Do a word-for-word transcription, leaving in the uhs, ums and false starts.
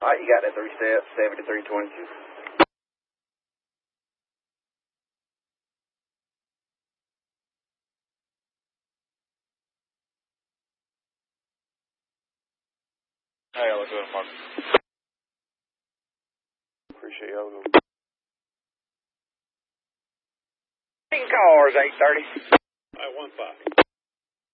All right, you got that three steps, seventy-three twenty-two. Hey, I'll go to Mark. Appreciate y'all. Cars eight thirty. I one five.